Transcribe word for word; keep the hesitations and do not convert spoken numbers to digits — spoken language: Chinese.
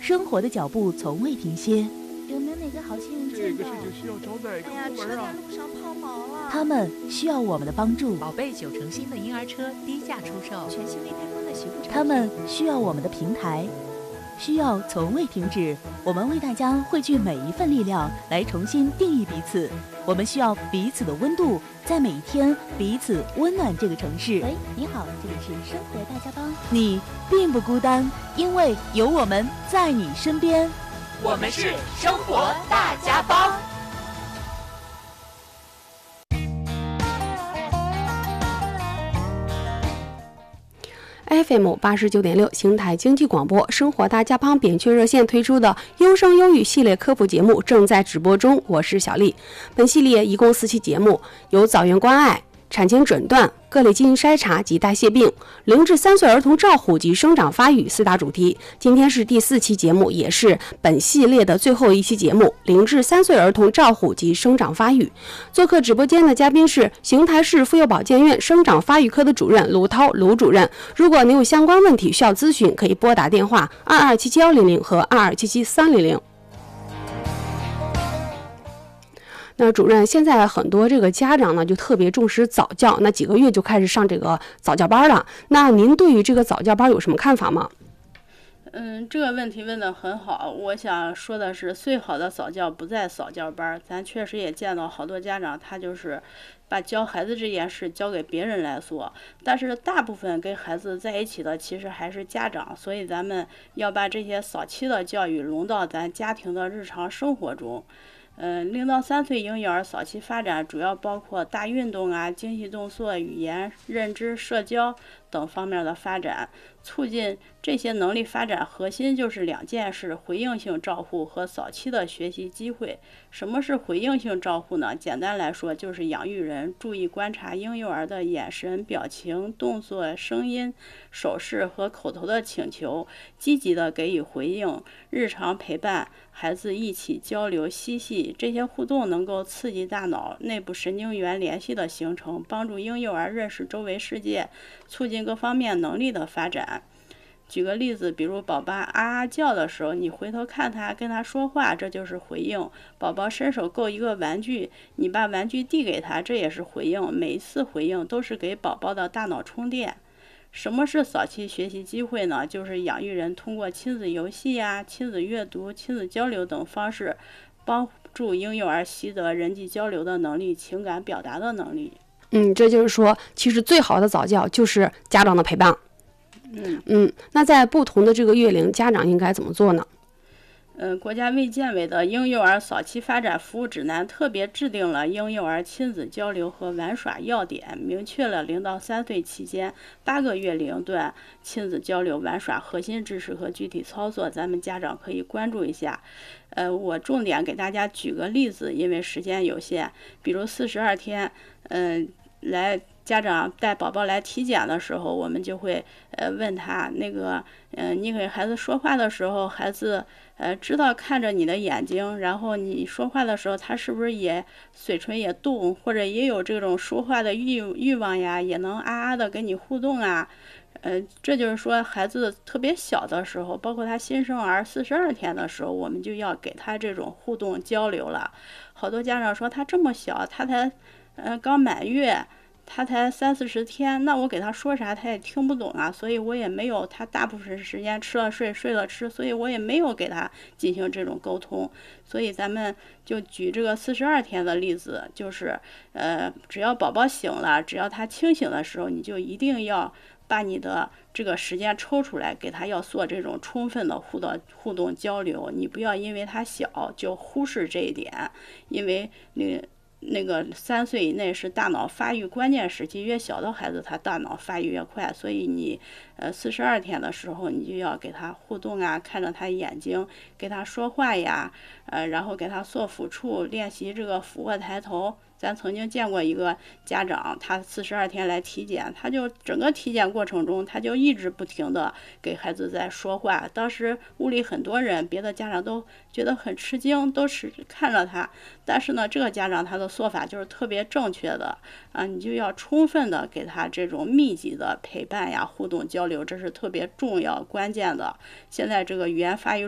生活的脚步从未停歇。 有没有哪个好心人这个事情需要找哪个部门啊？ 哎呀，车在路上抛锚了。 他们需要我们的帮助。 宝贝九成新的婴儿车低价出售， 全新未开封的洗护产品。 他们需要我们的平台，需要从未停止。我们为大家汇聚每一份力量，来重新定义彼此。我们需要彼此的温度，在每一天彼此温暖这个城市。 喂，你好，这里是生活大家帮。 你并不孤单，因为有我们在你身边。 我们是生活大家帮。 F M 八十九点六邢台经济广播生活大家帮扁鹊热线推出的优生优育系列科普节目正在直播中，我是小丽。本系列一共四期节目，有早孕关爱、产前诊断、各类基因筛查及代谢病、零至三岁儿童照护及生长发育四大主题。今天是第四期节目，也是本系列的最后一期节目，零至三岁儿童照护及生长发育。做客直播间的嘉宾是邢台市妇幼保健院生长发育科的主任卢涛卢主任。如果您有相关问题需要咨询，可以拨打电话二二七七幺零零和二二七七三零零。那主任，现在很多这个家长呢就特别重视早教，那几个月就开始上这个早教班了。那您对于这个早教班有什么看法吗？ 嗯，这个问题问得很好。我想说的是，最好的早教不在早教班，咱确实也见到好多家长，他就是把教孩子这件事交给别人来做，但是大部分跟孩子在一起的其实还是家长，所以咱们要把这些早期的教育融到咱家庭的日常生活中。嗯，零到三岁婴幼儿早期发展主要包括大运动啊、精细动作、语言、认知、社交等方面的发展。促进这些能力发展核心就是两件事：回应性照护和早期的学习机会。什么是回应性照护呢？简单来说，就是养育人注意观察婴幼儿的眼神、表情、动作、声音、手势和口头的请求，积极的给予回应，日常陪伴孩子一起交流嬉戏，这些互动能够刺激大脑内部神经元联系的形成，帮助婴幼儿认识周围世界，促进各方面能力的发展。举个例子，比如宝宝啊啊叫的时候，你回头看他，跟他说话，这就是回应。宝宝伸手够一个玩具，你把玩具递给他，这也是回应。每一次回应都是给宝宝的大脑充电。什么是早期学习机会呢？就是养育人通过亲子游戏呀、亲子阅读、亲子交流等方式，帮助婴幼儿习得人际交流的能力、情感表达的能力。 嗯，这就是说，其实最好的早教就是家长的陪伴。 嗯嗯，那在不同的这个月龄，家长应该怎么做呢？ 嗯，国家卫健委的婴幼儿早期发展服务指南特别制定了婴幼儿亲子交流和玩耍要点，明确了零到三岁期间八个月龄段亲子交流玩耍核心知识和具体操作，咱们家长可以关注一下。呃，我重点给大家举个例子，因为时间有限，比如四十二天，嗯、呃，来。家长带宝宝来体检的时候，我们就会呃问他那个，嗯、呃，你给孩子说话的时候，孩子呃知道看着你的眼睛，然后你说话的时候，他是不是也嘴唇也动，或者也有这种说话的欲欲望呀，也能啊啊的跟你互动啊。呃，这就是说，孩子特别小的时候，包括他新生儿四十二天的时候，我们就要给他这种互动交流了。好多家长说他这么小，他才呃刚满月。他才三四十天，那我给他说啥他也听不懂啊，所以我也没有，他大部分时间吃了睡，睡了吃，所以我也没有给他进行这种沟通。所以咱们就举这个四十二天的例子，就是呃，只要宝宝醒了，只要他清醒的时候，你就一定要把你的这个时间抽出来，给他要做这种充分的互动互动交流。你不要因为他小就忽视这一点，因为那。那个三岁以内是大脑发育关键时期，越小的孩子他大脑发育越快，所以你呃四十二天的时候，你就要给他互动啊，看着他眼睛，给他说话呀，呃，然后给他做抚触，练习这个俯卧抬头。咱曾经见过一个家长，他四十二天来体检，他就整个体检过程中，他就一直不停的给孩子在说话。当时屋里很多人，别的家长都觉得很吃惊，都是看着他。但是呢，这个家长他的做法就是特别正确的啊，你就要充分的给他这种密集的陪伴呀、互动交流，这是特别重要关键的。现在这个语言发育